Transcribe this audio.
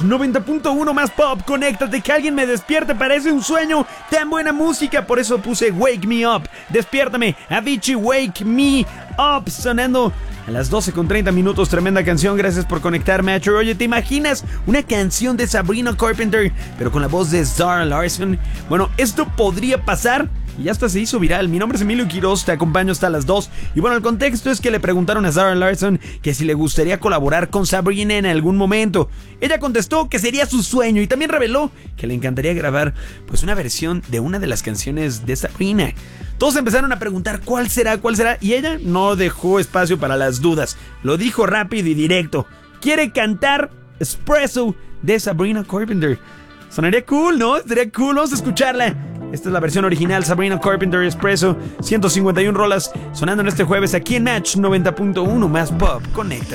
Match 90.1 más pop. Conéctate, que alguien me despierte, parece un sueño. Tan buena música, por eso puse Wake Me Up. Despiértame, Avicii, Wake Me Up, sonando a las 12:30. Tremenda canción, gracias por conectar, Matcher. Oye, ¿te imaginas una canción de Sabrina Carpenter, pero con la voz de Zara Larsson? Bueno, esto podría pasar y hasta se hizo viral. Mi nombre es Emilio Quiroz, te acompaño hasta las 2. Y bueno, el contexto es que le preguntaron a Zara Larsson que si le gustaría colaborar con Sabrina en algún momento. Ella contestó que sería su sueño y también reveló que le encantaría grabar pues una versión de una de las canciones de Sabrina. Todos empezaron a preguntar cuál será, y ella no dejó espacio para las dudas. Lo dijo rápido y directo. Quiere cantar Espresso de Sabrina Carpenter. Sonaría cool, ¿no? Estaría cool, vamos a escucharla. Esta es la versión original, Sabrina Carpenter Espresso. 151 rolas sonando en este jueves aquí en Match 90.1 más pop. Conecta.